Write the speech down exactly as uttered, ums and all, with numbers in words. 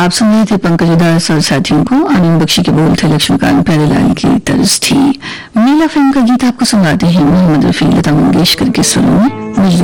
आप सुन रहे थे पंकज उदास और साथियों को। आनंद बख्शी के बोल थे, लक्ष्मीकांत प्यारेलाल की तर्ज थी। नीला फिल्म का गीत आपको सुनाते हैं मोहम्मद रफी, लता मंगेशकर के स्वरों में।